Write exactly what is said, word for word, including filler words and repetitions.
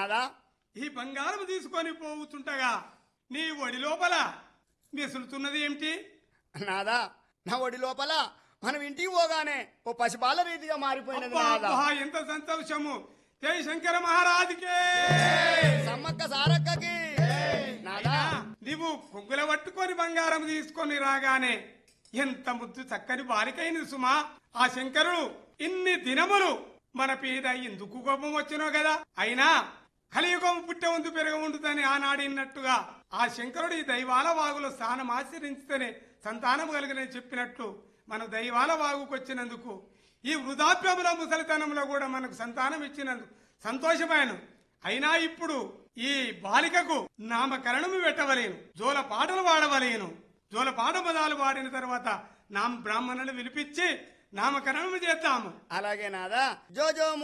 నాదా ఈ బంగారం తీసుకొని పోతుంటగా నీ ఒడి లోపల మెసులుతున్నది ఏమిటి? నాదా నా ఒడి లోపల మనం ఇంటికి పోగానే ఓ పసిపాల రీతిగా మారిపోయినది నాదా. అబ్బా, ఎంత సంతోషము! జై శంకర మహారాజుకే! సమ్మక్క సారక్కకి నాదా. నీవు పొగ్గుల పట్టుకొని బంగారం తీసుకొని రాగానే ఎంత ముద్దు చక్కని బాలికైంది సుమా. ఆ శంకరుడు ఇన్ని దినములు మన పీద ఎందుకు కోపం వచ్చినో కదా. అయినా కలియుగం పుట్టే ఉందు పెరగ ఉంటుందని ఆనాడినట్టుగా ఆ శంకరుడు ఈ దైవాల వాగులో స్థానం ఆశ్రయించితేనే సంతానం కలిగిన చెప్పినట్లు మనం దైవాల వాగుకొచ్చినందుకు ఈ వృద్ధాప్యములో ముసలితనంలో కూడా మనకు సంతానం ఇచ్చినందుకు సంతోషమైన. అయినా ఇప్పుడు ఈ బాలికకు నామకరణము పెట్టవలేను, జోల పాటలు పాడవలేను. జోల పాట పదాలు పాడిన తర్వాత నామ బ్రాహ్మణులు విలిపించి నామకరణము చేద్దాము. అలాగే నాదా. జో జో